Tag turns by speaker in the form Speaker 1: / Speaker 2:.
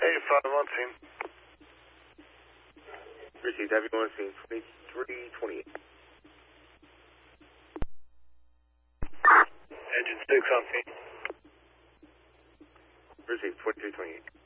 Speaker 1: 85 on scene.
Speaker 2: Received. Have you on scene 2328.
Speaker 1: Engine 6 on scene.
Speaker 2: Received 2328.